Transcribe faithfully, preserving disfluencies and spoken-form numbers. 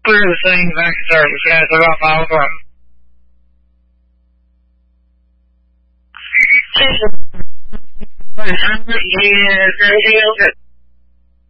clear the things I can start with that about my own. Yeah,